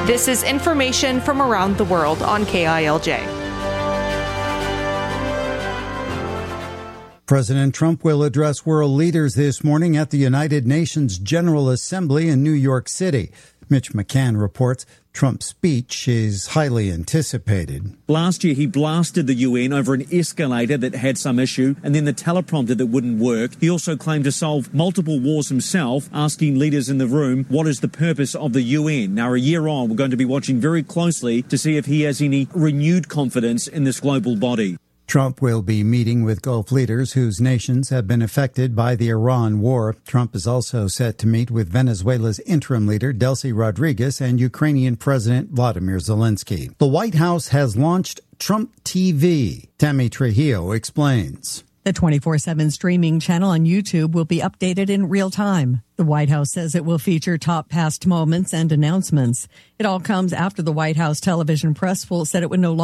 This is information from around the world on KILJ. President Trump will address world leaders this morning at the United Nations General Assembly in New York City. Mitch McCann reports Trump's speech is highly anticipated. Last year, he blasted the UN over an escalator that had some issue and then the teleprompter that wouldn't work. He also claimed to solve multiple wars himself, asking leaders in the room, what is the purpose of the UN? Now, a year on, we're going to be watching very closely to see if he has any renewed confidence in this global body. Trump will be meeting with Gulf leaders whose nations have been affected by the Iran war. Trump is also set to meet with Venezuela's interim leader, Delcy Rodriguez, and Ukrainian President Vladimir Zelensky. The White House has launched Trump TV. Tammy Trujillo explains. The 24/7 streaming channel on YouTube will be updated in real time. The White House says it will feature top past moments and announcements. It all comes after the White House television press said it would no longer